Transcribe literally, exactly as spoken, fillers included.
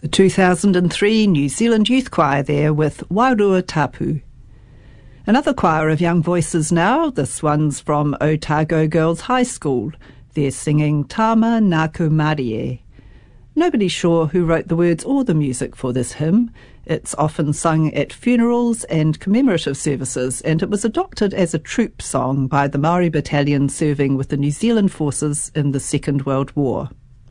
The two thousand three New Zealand Youth Choir there with Wairua Tapu. Another choir of young voices now. This one's from Otago Girls High School. They're singing Tama Naku Marie. Nobody's sure who wrote the words or the music for this hymn. It's often sung at funerals and commemorative services, and it was adopted as a troop song by the Maori Battalion serving with the New Zealand forces in the Second World War.